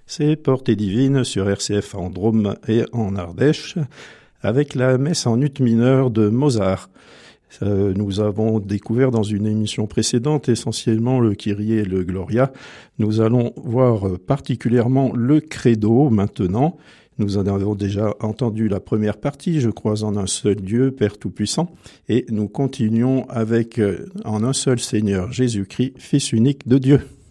C'est Portée divine sur RCF en Drôme et en Ardèche, avec la messe en ut mineur de Mozart. Nous avons découvert dans une émission précédente essentiellement le Kyrie et le Gloria. Nous allons voir particulièrement le Credo maintenant. Nous en avons déjà entendu la première partie, je crois en un seul Dieu, Père Tout-Puissant, et nous continuons avec en un seul Seigneur, Jésus-Christ, Fils unique de Dieu.